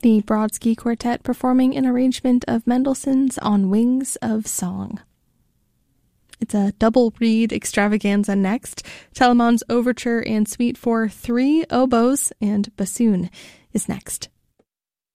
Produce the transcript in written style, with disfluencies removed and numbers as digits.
the Brodsky Quartet performing an arrangement of Mendelssohn's On Wings of Song. It's a double reed extravaganza next. Telemann's Overture and Suite for 3 oboes and bassoon is next.